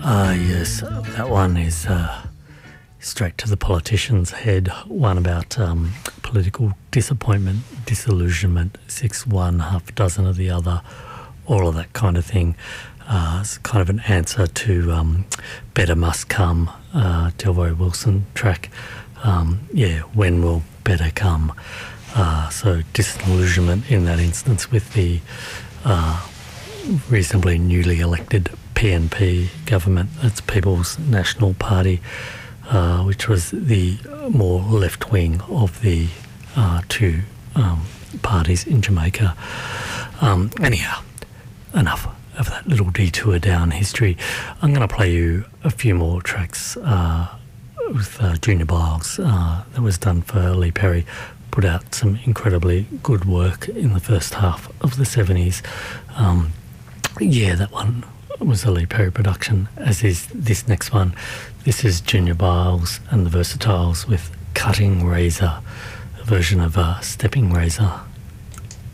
Yes, that one is straight to the politician's head. One about political disappointment, disillusionment, 6 1, half a dozen of the other, all of that kind of thing. It's kind of an answer to Better Must Come, Delroy Wilson track. When will better come? So disillusionment in that instance with the reasonably newly elected PNP government. That's People's National Party, which was the more left wing of the two parties in Jamaica. Anyhow, enough of that little detour down history. I'm going to play you a few more tracks with Junior Byles that was done for Lee Perry. Put out some incredibly good work in the first half of the 70s. That one was a Lee Perry production, as is this next one. This is Junior Byles and the Versatiles with Cutting Razor, a version of Stepping Razor.